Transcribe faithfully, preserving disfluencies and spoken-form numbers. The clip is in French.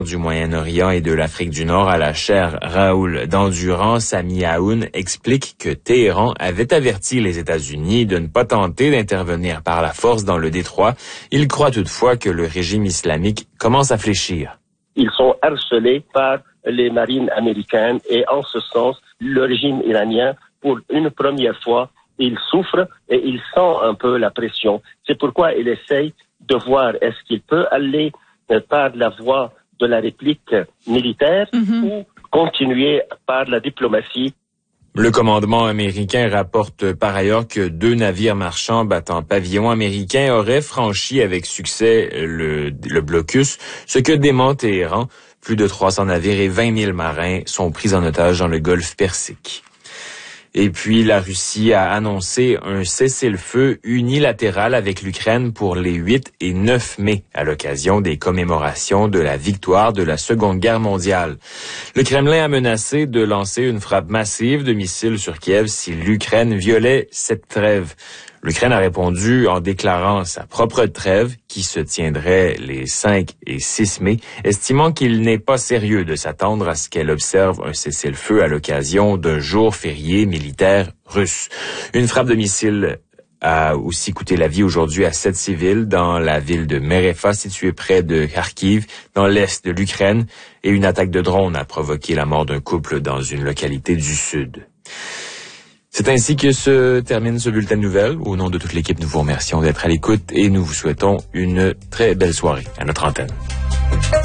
Du Moyen-Orient et de l'Afrique du Nord à la chaire Raoul d'Endurance, Sami Aoun explique que Téhéran avait averti les États-Unis de ne pas tenter d'intervenir par la force dans le détroit. Il croit toutefois que le régime islamique commence à fléchir. Ils sont harcelés par les marines américaines et en ce sens, le régime iranien, pour une première fois, il souffre et il sent un peu la pression. C'est pourquoi il essaye de voir est-ce qu'il peut aller par la voie de la réplique militaire mm-hmm. ou continuer par la diplomatie. Le commandement américain rapporte par ailleurs que deux navires marchands battant pavillon américain auraient franchi avec succès le, le blocus, ce que dément Téhéran. Plus de trois cents navires et vingt mille marins sont pris en otage dans le golfe Persique. Et puis, la Russie a annoncé un cessez-le-feu unilatéral avec l'Ukraine pour les huit et neuf mai, à l'occasion des commémorations de la victoire de la Seconde Guerre mondiale. Le Kremlin a menacé de lancer une frappe massive de missiles sur Kiev si l'Ukraine violait cette trêve. L'Ukraine a répondu en déclarant sa propre trêve qui se tiendrait les cinq et six mai, estimant qu'il n'est pas sérieux de s'attendre à ce qu'elle observe un cessez-le-feu à l'occasion d'un jour férié militaire russe. Une frappe de missile a aussi coûté la vie aujourd'hui à sept civils dans la ville de Merefa, située près de Kharkiv, dans l'est de l'Ukraine, et une attaque de drone a provoqué la mort d'un couple dans une localité du sud. C'est ainsi que se termine ce bulletin de nouvelles. Au nom de toute l'équipe, nous vous remercions d'être à l'écoute et nous vous souhaitons une très belle soirée à notre antenne.